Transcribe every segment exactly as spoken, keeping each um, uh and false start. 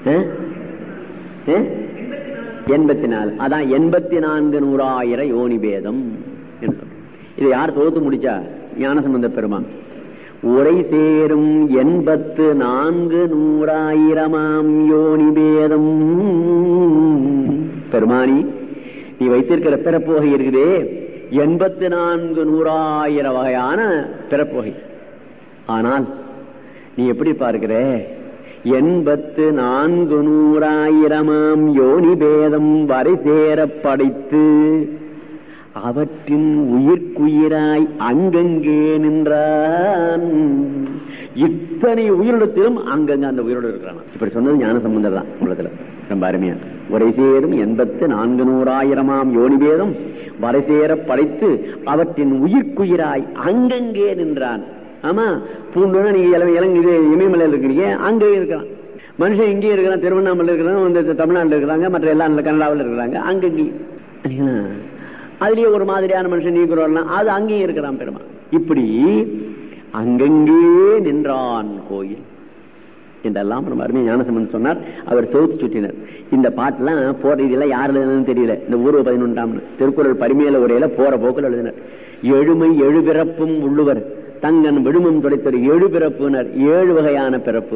எண்பத்தி நாலு அதான் எண்பத்தி நான்கு நூறாயிரம் யோனி பேதம். இதை யார் தொகுத்து முடிச்சா? ஞானசம்பந்த பெருமான். உரை சேரும் எண்பத்து நான்கு நூறாயிரமாம் யோனி பேதம். பெருமானி, நீ வைத்திருக்கிற பிறப்புவகை இருக்குதே எண்பத்தி நான்கு நூறாயிரம் வகையான பிறப்புவகை. ஆனால் நீ எப்படி பார்க்கிற? எண்பத்து நான்கு நூறாயிரமாம் யோனி பேதம் வரை சேர படைத்து அவற்றின் உயிர்க்குயிராய் அங்கங்கே நின்றான். இத்தனை உயிரிடத்திலும் அங்கங்க அந்த உயிரோடு இருக்கிறான். இப்படி சொன்னது ஞானசம்பந்தர் தான் உள்ளத்துல. ரொம்ப அருமையா. உரை சேரும் எண்பத்து நான்கு நூறாயிரமாம் யோனி பேதம் வரை சேர படைத்து அவற்றின் உயிர்க்குயிராய் அங்கங்கே நின்றான். ஆமா, பூண்டுனா நீங்க இளம் இது இமயமலையில் இருக்கிறீங்க, அங்கே இருக்கிறான். மனுஷன் இங்கேயும் இருக்கிறான், திருவண்ணாமலை இருக்கிறான், தமிழ்நாட்டில் இருக்கிறாங்க, மற்ற எல்லா கனடாவில் இருக்கிறாங்க, அங்கேயும் அதுலயே ஒரு மாதிரியான மனுஷன் நீக்கிறோம்னா அது அங்கேயும் இருக்கிறான் பெருமான். இப்படி அங்கங்கே நின்றான் கோயில் என்றெல்லாம் ரொம்ப அருமையா ஞானசம்பந்தன் சொன்னார். அவர் தொகுத்து சுற்றினார். இந்த பாட்டெல்லாம் போற இதெல்லாம் யாரு எழுதுன்னு தெரியல. இந்த ஊர்வ பதினொன்றாம் திருக்குறள் பரிமையில உரையில போற போக்கில் எழுதினார். எழுமை எழுபிறப்பும் உள்ளுவர் தங்கன் விடுமும் துடைத்தர். ஏழு பிறப்புனர், ஏழு வகையான பிறப்பு.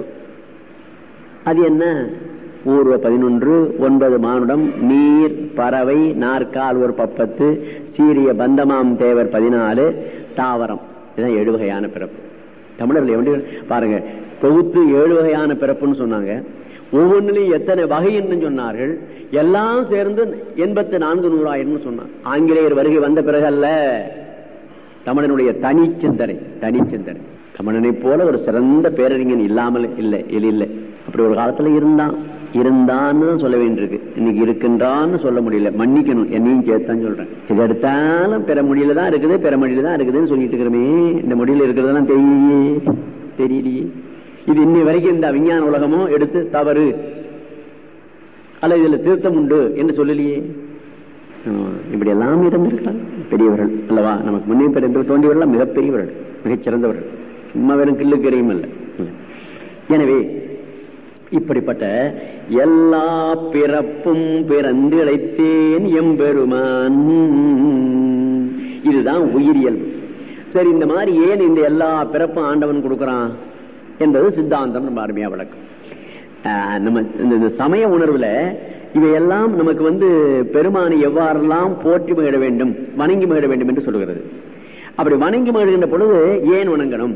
அது என்ன? ஊர்வ பதினொன்று, ஒன்பது மானுடம், நீர், பறவை, நாற்கால் ஒரு பப்பத்து, சீரிய பந்தமாம் தேவர் பதினாலு, தாவரம். இதுதான் ஏழு வகையான பிறப்பு. தமிழர்கள் எப்படி பாருங்க, தொகுத்து ஏழு வகையான பிறப்புன்னு சொன்னாங்க. ஒவ்வொன்றிலையும் எத்தனை வகைன்னு சொன்னார்கள். எல்லாம் சேர்ந்து எண்பத்தி நான்கு நூறாயிரம் சொன்னார். ஆங்கிலேயர் வருகை வந்த பிறகு அல்ல, தமிழனுடைய தனிச்சிந்தனை தனிச்சிந்தனை. தமிழனை போல ஒரு சிறந்த பேரறிஞன் இல்லாமல் இல்லை இல்லை. அப்படி ஒரு காலத்துல இருந்தான் இருந்தான்னு சொல்ல வேண்டியிருக்கு. இன்னைக்கு இருக்கின்றான்னு சொல்ல முடியல. மன்னிக்கணும், என்னையும் சேர்த்தான் சொல்றேன். இது எடுத்தாலும் பிற மொழியில தான் இருக்குது, பிற மொழியில தான் இருக்குதுன்னு சொல்லிட்டு இருக்கிறோமே. இந்த மொழியில இருக்கிறதெல்லாம் தெரியலையே தெரியலையே. இது இன்னை வரைக்கும் இந்த விஞ்ஞான உலகமோ எடுத்து தவறு அல்ல இதுல திருத்தம் உண்டு என்று சொல்லலையே. இப்படி எல்லாம் இருந்திருக்காங்க பெரியவர்கள் அல்லவா? நமக்கு முன்னே பெரிய தோன்றியவர்கள் மிகப்பெரியவர்கள், மிகச்சிறந்தவர்கள், சும்மா வெறும் கிள்ளுக்கரையும் அல்ல. எனவே இப்படிப்பட்ட எல்லா பிறப்பும் பிறந்திழைத்தேன் எம்பெருமான். இதுதான் உயிரியல். சரி, இந்த மாதிரி ஏன் இந்த எல்லா பிறப்பும் ஆண்டவன் கொடுக்கறான் என்பது சித்தாந்தம் நம்ம அருமையா விளக்கம். நம்ம இந்த சமய உணர்வுல இவையெல்லாம் நமக்கு வந்து பெருமானை எவ்வாறெல்லாம் போற்றி மகிழ வேண்டும், வணங்கி மகிழ வேண்டும் என்று சொல்லுகிறது. அப்படி வணங்கி மகிழ்கின்ற பொழுது ஏன் வணங்கணும்?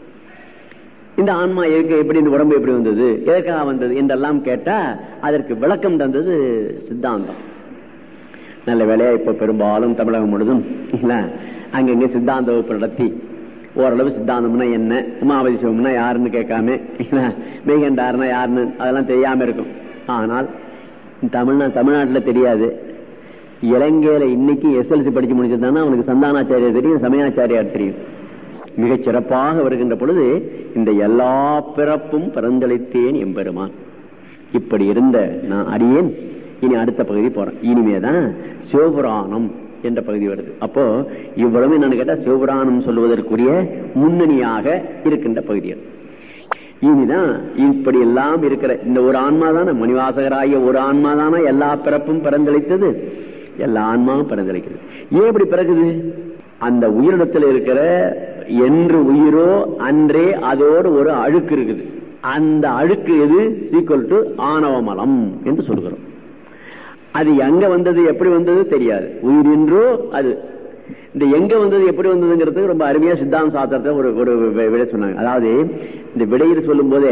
இந்த ஆன்மா எதுக்கு, எப்படி இந்த உடம்பு எப்படி வந்தது, எதற்காக வந்தது என்றெல்லாம் கேட்டா அதற்கு விளக்கம் தந்தது சித்தாந்தம். நல்ல வேலையா இப்ப பெரும்பாலும் தமிழகம் முழுதும் அங்கங்க சித்தாந்த வகுப்பு நடத்தி ஓரளவு சித்தாந்தம்னா என்ன, உமாவதி சிவம்னா யாருன்னு கேட்காம, மெய்கண்டாருன்னா யாருன்னு அதெல்லாம் தெரியாம இருக்கும். ஆனால் தமிழ்நா தமிழ்நாட்டுல தெரியாது. இலங்கையில இன்னைக்கு எஸ்எல்சி படிச்சு முடிச்சிருந்தானா அவனுக்கு சந்தானாச்சாரியார் தெரியும், சமயாச்சாரியார் தெரியும். மிகச் சிறப்பாக வருகின்ற பொழுது இந்த எல்லா பிறப்பும் பிறந்தளித்தேன் எம்பெருமான். இப்படி இருந்த நான் அறியேன். இனி அடுத்த பகுதி போறேன். இனிமேதான் சிவபுராணம் என்ற பகுதி வருது. அப்போ இவ்வளவு என்னன்னு கேட்டா சிவபுராணம் சொல்லுவதற்குரிய முன்னணியாக இருக்கின்ற பகுதிகள். இனிதான் இப்படி எல்லாம் இருக்கிற இந்த ஒரு ஆன்மாதான மணிவாசகராகிய ஒரு ஆன்மாதான எல்லா பிறப்பும் பிறந்தளித்தது. எல்லா ஆன்மாவும் பிறந்தளிக்கிறது. ஏன் இப்படி பிறகுது? அந்த உயிரிடத்தில் இருக்கிற என்று உயிரோ அன்றே அதோடு ஒரு அழுக்கு இருக்குது. அந்த அழுக்கு எது? ஈக்குவல் டு ஆணவமலம் என்று சொல்கிறோம். அது எங்க வந்தது, எப்படி வந்தது தெரியாது. உயிர் என்றோ அது இந்த எங்க வந்தது எப்படி வந்ததுங்கிறது ரொம்ப அருமையா சித்தாந்த சாஸ்திரத்தை ஒரு ஒரு விடை சொன்னாங்க. அதாவது இந்த விடையில் சொல்லும் போதே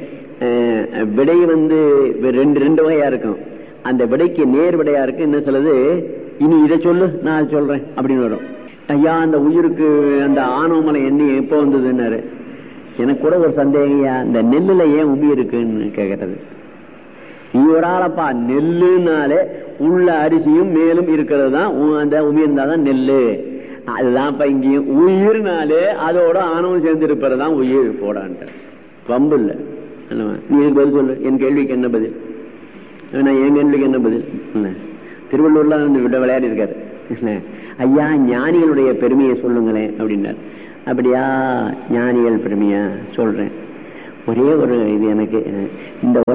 விடை வந்து ரெண்டு ரெண்டு வகையா இருக்கும். அந்த விடைக்கு நேர் விடையா இருக்கு. என்ன சொல்லுது, இனி இதை சொல்லு நான் சொல்றேன் அப்படின்னு வரும். ஐயா, அந்த உயிருக்கு அந்த ஆணவமலை எண்ணி எப்போ வந்ததுன்னாரு. எனக்கு கூட ஒரு சந்தேகையா, இந்த நெல்லுல ஏன் உமி இருக்குன்னு கேட்கறது. நீ ஒரு ஆளப்பா, நெல்லுனாலே உள்ள அரிசியும் மேலும் இருக்கிறது தான் அந்த உமி இருந்தாதான் நெல்லு. அதுதான் இங்கேயும் உயிர்னாலே அதோட ஆணவம் சேர்ந்து இருப்பதுதான் உயிர் போடான்ட்ட. வம்பு இல்ல. நீ எனக்கு பதில் சொல்லு. என் கேள்விக்கு என்ன பதில்? நான் என் கேள்விக்கு என்ன பதில்? திருவள்ளூர்ல விட விளையாடி இருக்காரு. ஐயா, ஞானிகளுடைய பெருமையை சொல்லுங்களேன் அப்படின்னாரு. அப்படியா, ஞானிகள் பெருமையா சொல்றேன். ஒரே ஒரு இது எனக்கு, இந்த உலக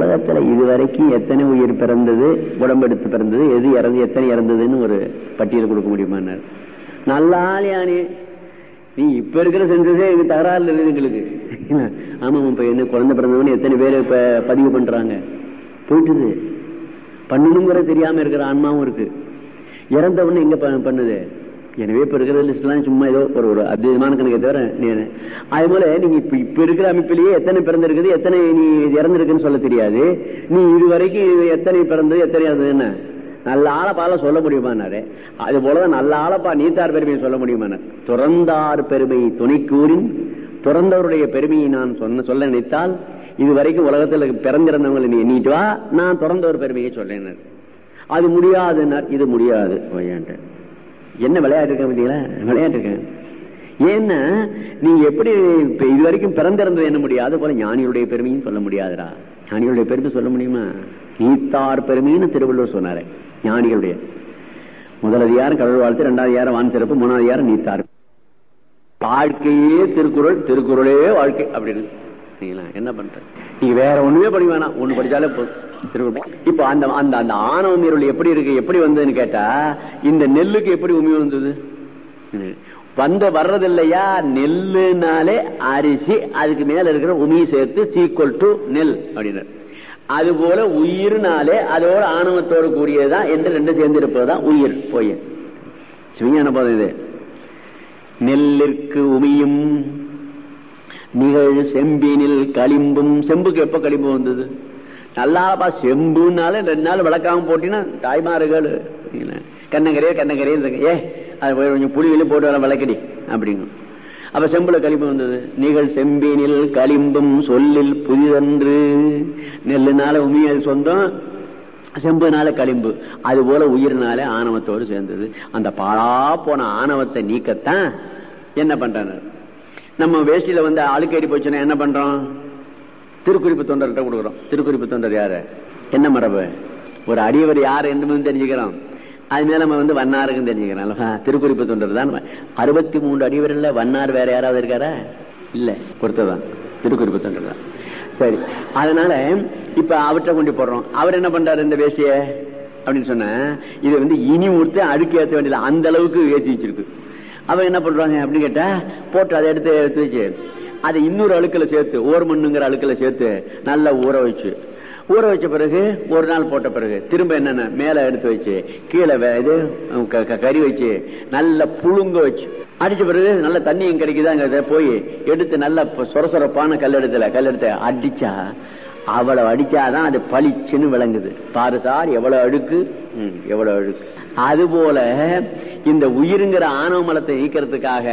உலகத்துல இதுவரைக்கும் எத்தனை உயிர் பிறந்தது, உடம்பெடுத்து பிறந்தது, எது இறந்து எத்தனை இறந்ததுன்னு ஒரு பட்டியல் கொடுக்க முடியுமா? நல்லாளியானே நீ இப்ப இருக்கிற சென்சஸே எங்க தகராறு இருக்குது எங்களுக்கு. ஆமா, இப்ப என்ன குழந்தை பிறந்தவன்னு எத்தனை பேர் இப்ப பதிவு பண்றாங்க, போயிட்டுது. பண்ணணுங்கிற தெரியாம இருக்கிற ஆன்மாவும் இருக்கு, இறந்தவன்னு எங்க பண்ணுது. எனவே இப்ப இருக்கிற லிஸ்ட் எல்லாம் சும்மா ஏதோ ஒரு ஒரு அத்விதமான கணக்கு தவிர, அது போல நீங்க இப்ப இப்ப இருக்கிற அமைப்பிலேயே எத்தனை பிறந்திருக்குது, எத்தனை நீ இறந்திருக்குன்னு சொல்ல தெரியாது. நீ இது வரைக்கும் எத்தனை பிறந்தது எத்தனை இறந்ததுன்னு நல்ல ஆளப்பால சொல்ல முடியுமானாரு. அது போலதான் நல்ல ஆளப்பா நீத்தார் பெருமையை சொல்ல முடியுமான. துறந்தார் பெருமை துணைக்கூறின், துறந்தவருடைய பெருமையை நான் சொன்ன சொல்ல நினைத்தால் இதுவரைக்கும் உலகத்துல பிறந்திருந்தவங்களை நீ எண்ணிட்டு வா, நான் துறந்தவர் பெருமையை சொல்லேன். அது முடியாதுன்னார். இது முடியாது. என்ன விளையாட்டு இருக்க பார்த்தீங்களா? விளையாட்டு இருக்கேன். ஏன்னா நீங்க எப்படி இது வரைக்கும் பிறந்திருந்தது என்ன முடியாது போல ஞானியுடைய பெருமையும் சொல்ல முடியாதுடா. ஞானிகளுடைய பெருமை சொல்ல முடியுமா? நீத்தார் பெருமைன்னு திருவள்ளுவர் சொன்னாரு. ஞானிகளுடைய முதல் அதிகாரம் கடவுள் வாழ்த்து, இரண்டாவது அதிகாரம் வான் சிறப்பு, மூணாவது அதிகாரம் நீத்தார். வாழ்க்கையே திருக்குறள், திருக்குறளே வாழ்க்கை அப்படின்னு என்ன பண்ற? நீங்க வேற ஒண்ணுமே படிக்க வேணாம், ஒண்ணு படிச்சாலே திருக்குறள். இப்ப அந்த அந்த அந்த ஆணவ மீறல் எப்படி இருக்கு, எப்படி வந்ததுன்னு கேட்டா, இந்த நெல்லுக்கு எப்படி உண்மை வந்தது? வந்த வர்றது இல்லையா? நெல்லுனாலே அரிசி, அதுக்கு மேல இருக்கிற உமி சேர்த்து சீக்வல் டு நெல் அப்படின்னு. அது போல உயிர்னாலே அதோட ஆணவத்தோடு கூடியதுதான் என்று ரெண்டு சேர்ந்து இருப்பதுதான் உயிர். போய் சிவஞான போதும் இது. நெல்லிற்கு உமியும் நிகழ் செம்பினில் களிம்பும். செம்புக்கு எப்ப களிம்பு வந்தது? நல்லாப்பா செம்புனால ரெண்டு நாள் விளக்காம போட்டீங்கன்னா தாய்மார்கள் கண்ணங்கரையே கண்ணங்கரையே ஏ அது கொஞ்சம் புளியில போட்டு வர விளக்கடி அப்படிங்க. அப்ப செம்புல களிம்பு வந்தது. நிகழ் செம்பினில் களிம்பும் சொல்லில் புதிதன்று. நெல்லுனால உமிய சொந்தம், செம்புனால களிம்பு. அது போல உயிர்னால ஆணவத்தோடு சேர்ந்தது. அந்த பாழா போன ஆணவத்தை நீக்கத்தான் என்ன பண்றாங்க? நம்ம வேஷ்டியில வந்து அழுக்கேறி போச்சுன்னா என்ன பண்றோம்? திருக்குறிப்பு தொண்டர்கிட்ட கொடுக்குறோம். திருக்குறிப்பு தொண்டர் யாரு, என்ன மரபு? ஒரு அடியவர் யாரு என்று தெரிஞ்சுக்கிறோம். அது மேல நம்ம வந்து வண்ணாருக்கும் தெரிஞ்சுக்கிறோம். திருக்குறிப்பு தொண்டர் தான். அறுபத்தி மூன்று அடியவர் இல்ல, வண்ணார் வேற யாராவது இருக்காரா? இல்ல, பொறுத்ததான் திருக்குறிப்பு தொண்டர் தான். சரி, அதனால இப்ப அவற்றை கொண்டு போடுறோம். அவர் என்ன பண்றாரு இந்த வேஷ்டிய அப்படின்னு சொன்ன, இது வந்து இனி ஊர்த்து அழுக்கு ஏற்ற வேண்டியது, அந்த அளவுக்கு ஏற்றி வச்சிருக்கு. அவ என்ன பண்றாங்க அப்படின்னு கேட்டா, போட்டு அதை எடுத்து எடுத்து வச்சு அதை இன்னொரு அழுக்கல சேர்த்து, ஓர் மண்ணுங்கிற அழுக்கல சேர்த்து நல்லா ஊற வச்சு, ஊற வச்ச பிறகு ஒரு நாள் போட்ட பிறகு திரும்ப என்னென்ன மேல எடுத்து வச்சு கீழே இது கறி வச்சு நல்ல புழுங்க வச்சு அடிச்ச பிறகு நல்ல தண்ணியும் கிடைக்குதாங்க போய் எடுத்து நல்ல சொரசொரப்பான கல்லெடுத்துல கல்லெடுத்த அடிச்சா, அவ்வளவு அடிச்சாதான் அது பளிச்சுன்னு விளங்குது. பாரு சார் எவ்வளவு அழுக்கு, எவ்வளவு அழுக்கு. அது போல இந்த உயிருங்கிற ஆணவ மலத்தை நீக்கிறதுக்காக